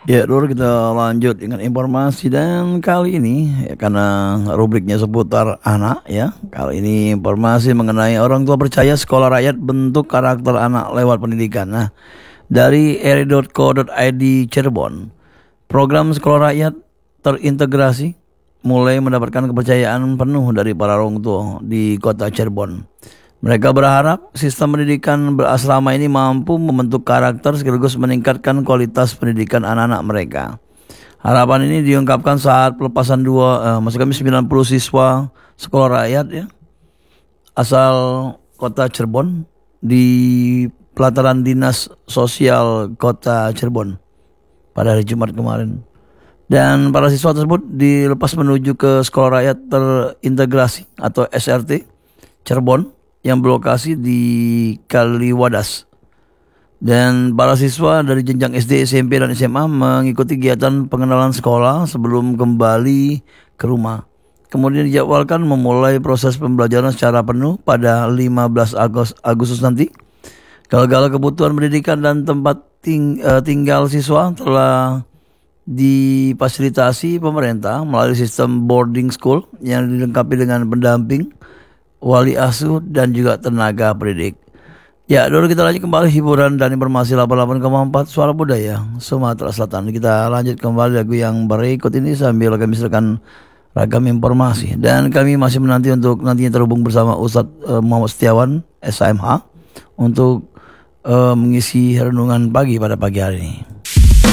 Ya, dulu kita lanjut dengan informasi dan kali ini ya, karena rubriknya seputar anak ya. Kali ini informasi mengenai orang tua percaya sekolah rakyat bentuk karakter anak lewat pendidikan. Nah, dari eri.co.id Cirebon, program sekolah rakyat terintegrasi mulai mendapatkan kepercayaan penuh dari para orang tua di kota Cirebon. Mereka berharap sistem pendidikan berasrama ini mampu membentuk karakter sekaligus meningkatkan kualitas pendidikan anak-anak mereka. Harapan ini diungkapkan saat pelepasan maksud kami 90 siswa sekolah rakyat ya, asal kota Cirebon di pelataran Dinas Sosial Kota Cirebon pada hari Jumat kemarin. Dan para siswa tersebut dilepas menuju ke Sekolah Rakyat Terintegrasi atau SRT Cirebon yang berlokasi di Kaliwadas. Dan para siswa dari jenjang SD, SMP, dan SMA mengikuti kegiatan pengenalan sekolah sebelum kembali ke rumah. Kemudian dijadwalkan memulai proses pembelajaran secara penuh pada 15 Agustus nanti. Segala kebutuhan pendidikan dan tempat tinggal siswa telah difasilitasi pemerintah melalui sistem boarding school yang dilengkapi dengan pendamping, wali asuh, dan juga tenaga pendidik. Ya, dulu kita lanjut kembali hiburan dan informasi 88,4 Suara Budaya Sumatera Selatan. Kita lanjut kembali lagu yang berikut ini sambil kami serahkan ragam informasi. Dan kami masih menanti untuk nantinya terhubung bersama Ustadz Muhammad Setiawan, SHMH, untuk mengisi renungan pagi pada pagi hari ini.